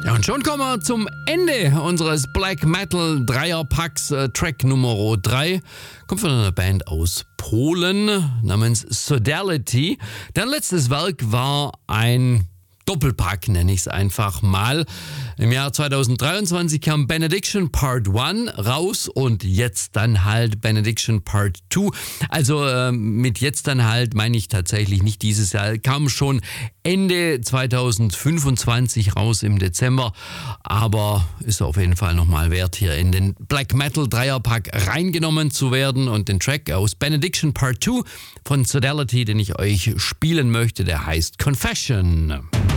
Ja, und schon kommen wir zum Ende unseres Black Metal Dreierpacks. Track Nummer 3 kommt von einer Band aus Polen namens Sodality. Deren letztes Werk war ein Doppelpack, nenne ich es einfach mal. Im Jahr 2023 kam Benediction Part 1 raus und jetzt dann halt Benediction Part 2. Also mit jetzt dann halt meine ich tatsächlich nicht dieses Jahr. Kam schon Ende 2025 raus im Dezember, aber ist auf jeden Fall nochmal wert, hier in den Black Metal Dreierpack reingenommen zu werden. Und den Track aus Benediction Part 2 von Sodality, den ich euch spielen möchte, der heißt Confession.